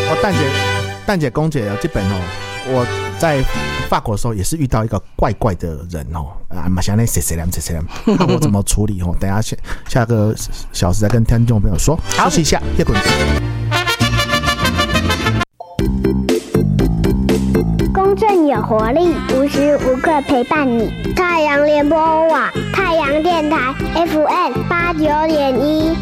蛋姐公姐这本我在法国的时候也是遇到一个怪怪的人马上来谁看我怎么处理等一下下个小时再跟听众朋友说。休息一下，叶滚。 公正有活力，无时无刻陪伴你。太阳联播网，太阳电台 FM89.1。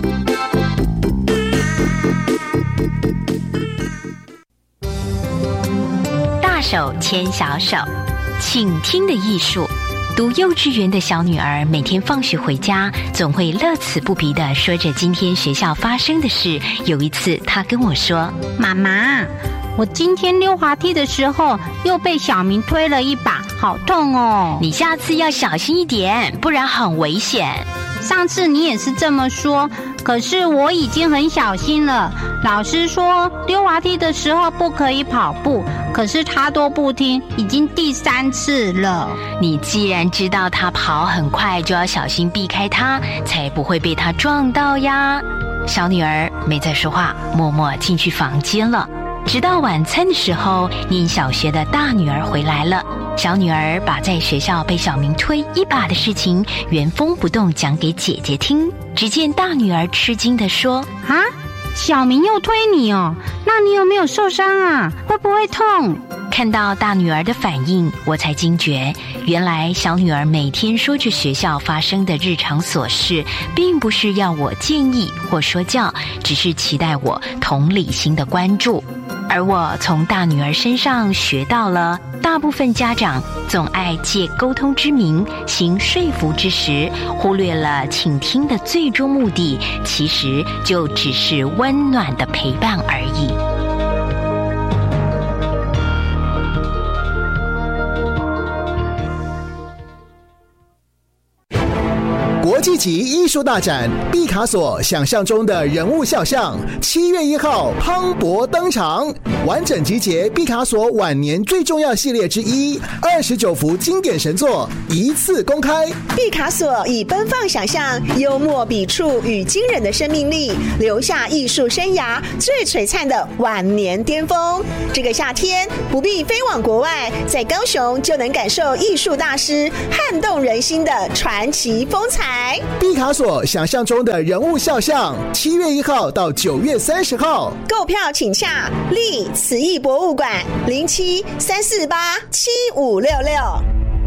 大手牵小手，倾听的艺术。读幼稚园的小女儿每天放学回家，总会乐此不疲地说着今天学校发生的事。有一次，她跟我说：“ 妈妈，我今天溜滑梯的时候又被小明推了一把，好痛哦！ 你下次要小心一点，不然很危险。” 上次你也是这么说，可是我已经很小心了。老师说溜滑梯的时候不可以跑步，可是他都不听，已经第3次了。 你既然知道他跑很快，就要小心避开他，才不会被他撞到呀。小女儿没再说话，默默进去房间了。直到晚餐的时候，念小学的大女儿回来了。小女儿把在学校被小明推一把的事情原封不动讲给姐姐听。只见大女儿吃惊地说：“ 啊，小明又推你哦？那你有没有受伤啊？会不会痛？” 看到大女儿的反应，我才惊觉，原来小女儿每天说着学校发生的日常琐事，并不是要我建议或说教，只是期待我同理心的关注。而我从大女儿身上学到了，大部分家长总爱借沟通之名行说服之实，忽略了倾听的最终目的，其实就只是温暖的陪伴而已。 国际级艺术大展毕卡索想象中的人物肖像，7月1号磅礴登场，完整集结毕卡索晚年最重要系列之一，29幅经典神作一次公开。 毕卡索以奔放想象、幽默笔触与惊人的生命力，留下艺术生涯最璀璨的晚年巅峰。这个夏天不必飞往国外，在高雄就能感受艺术大师撼动人心的传奇风采。 毕卡索想象中的人物肖像，7月1号到9月30号， 购票请洽立慈艺博物馆0734875566。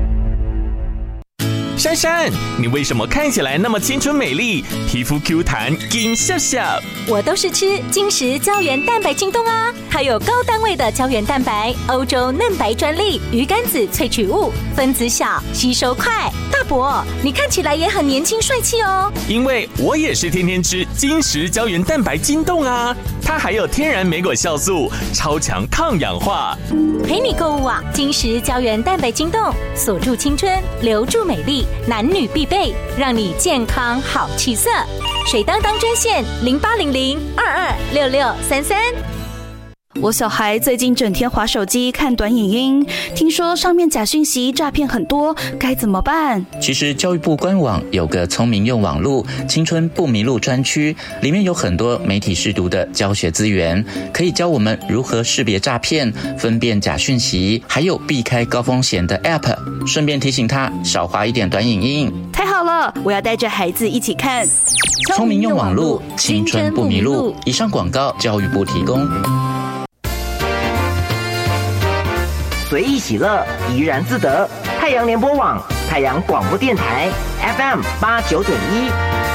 珊珊，你为什么看起来那么青春美丽，皮肤 Q 弹金笑笑？ 我都是吃金石胶原蛋白京东啊，它有高单位的胶原蛋白，欧洲嫩白专利，鱼肝子萃取物，分子小，吸收快。大伯，你看起来也很年轻帅气哦。 因为我也是天天吃金石胶原蛋白京东啊，它还有天然莓果酵素，超强抗氧化。 陪你购物啊，金石胶原蛋白京东，锁住青春，留住美丽。男女必备，让你健康好气色。水当当专线0800226633。 我小孩最近整天滑手机看短影音，听说上面假讯息诈骗很多，该怎么办？ 其实教育部官网有个聪明用网路青春不迷路专区，里面有很多媒体识读的教学资源，可以教我们如何识别诈骗、分辨假讯息，还有避开高风险的 App。顺便提醒他少滑一点短影音。 太好了，我要带着孩子一起看。 聪明用网路，青春不迷路。以上广告，教育部提供。 随意喜乐，怡然自得。太阳联播网，太阳广播电台 FM89.1。